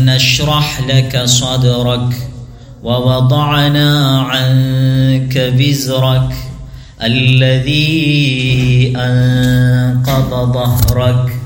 نشرح لك صدرك ووضعنا عنك وزرك الذي أنقض ظهرك